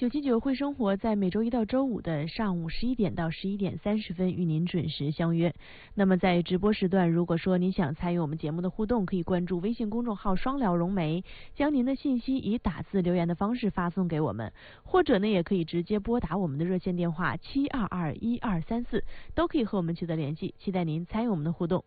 979会生活在每周一到周五的上午11点到11点30分与您准时相约。那么在直播时段，如果说您想参与我们节目的互动，可以关注微信公众号双聊融媒，将您的信息以打字留言的方式发送给我们，或者呢也可以直接拨打我们的热线电话7221234，都可以和我们取得联系。期待您参与我们的互动。